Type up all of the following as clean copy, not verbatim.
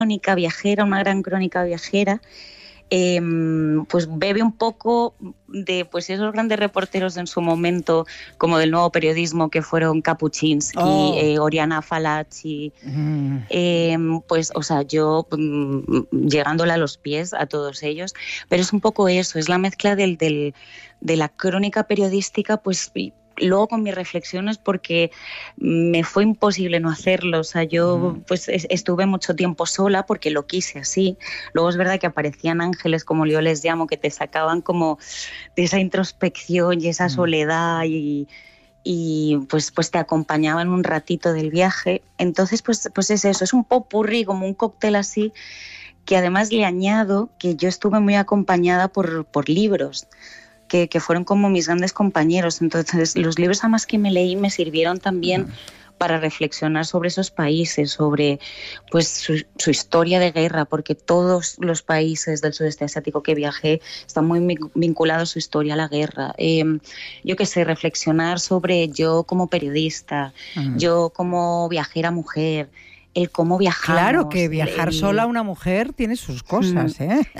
crónica viajera, una gran crónica viajera, pues bebe un poco de pues esos grandes reporteros en su momento, como del nuevo periodismo, que fueron Kapuczynski, Oriana Fallaci, pues, o sea, yo llegándole a los pies a todos ellos, pero es un poco eso, es la mezcla de la crónica periodística, pues luego con mis reflexiones, porque me fue imposible no hacerlo. O sea, yo pues estuve mucho tiempo sola porque lo quise así. Luego es verdad que aparecían ángeles, como yo les llamo, que te sacaban como de esa introspección y esa soledad y pues te acompañaban un ratito del viaje. Entonces pues es eso, es un popurrí, como un cóctel así, que además le añado que yo estuve muy acompañada por libros que fueron como mis grandes compañeros. Entonces los libros además que me leí me sirvieron también para reflexionar sobre esos países, sobre pues su historia de guerra, porque todos los países del sudeste asiático que viajé están muy vinculados a su historia a la guerra. Yo qué sé, reflexionar sobre yo como periodista, yo como viajera mujer, el cómo viajamos. Claro que viajar sola una mujer tiene sus cosas,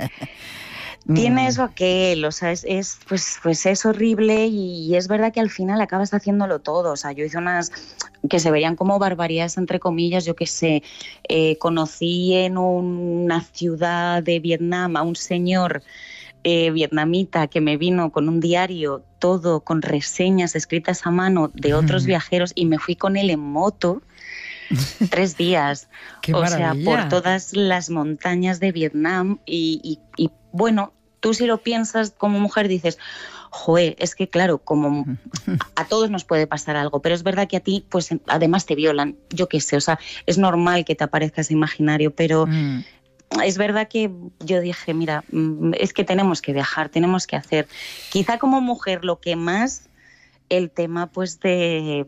Tiene eso aquel, o sea, pues es horrible y es verdad que al final acabas haciéndolo todo. O sea, yo hice unas que se verían como barbaridades, entre comillas, yo qué sé, conocí en una ciudad de Vietnam a un señor vietnamita que me vino con un diario, todo con reseñas escritas a mano de otros viajeros, y me fui con él en moto 3 días. ¡Qué maravilla! maravilla! Sea, por todas las montañas de Vietnam y bueno, tú si lo piensas como mujer dices, joder, es que claro, como a todos nos puede pasar algo, pero es verdad que a ti pues además te violan, yo qué sé, o sea, es normal que te aparezca ese imaginario, pero es verdad que yo dije, mira, es que tenemos que viajar, tenemos que hacer, quizá como mujer lo que más, el tema pues de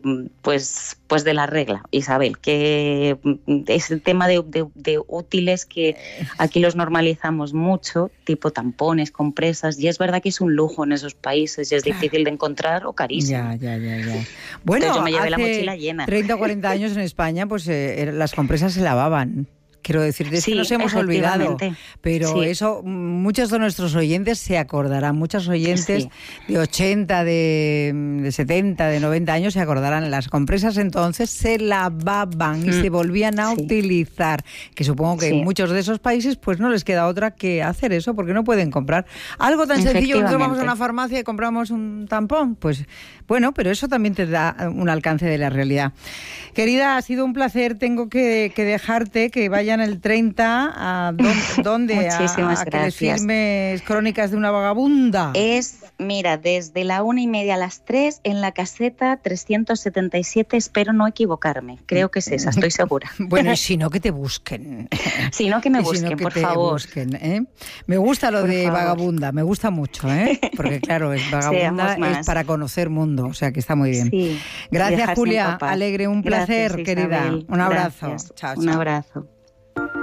la regla, Isabel, que es el tema de útiles que aquí los normalizamos mucho, tipo tampones, compresas, y es verdad que es un lujo en esos países y es difícil de encontrar o carísimo. Ya. Bueno, entonces yo me llevé hace la mochila llena. 30 o 40 años en España pues las compresas se lavaban. Quiero decir, de esto nos hemos olvidado, pero eso muchos de nuestros oyentes se acordarán, muchos oyentes de 80, de 70, de 90 años se acordarán. Las compresas entonces se lavaban y se volvían a utilizar, que supongo que en muchos de esos países pues no les queda otra que hacer eso, porque no pueden comprar algo tan sencillo. Nosotros vamos a una farmacia y compramos un tampón, pues bueno, pero eso también te da un alcance de la realidad. Querida, ha sido un placer, tengo que dejarte, que vayan el 30 a ¿dónde? Muchísimas a que les firmes Crónicas de una vagabunda. Mira, desde la 1:30 a las 3 en la caseta 377, espero no equivocarme. Creo que es esa, estoy segura. Bueno, y si no, que te busquen. Si no, que me busquen, por favor. Busquen, ¿eh? Me gusta lo de vagabunda, me gusta mucho, porque claro, vagabunda es para conocer mundo, o sea que está muy bien. Sí, gracias, Julia. Alegre, un placer, querida. Isabel. Un abrazo. Gracias. Chao. Un abrazo.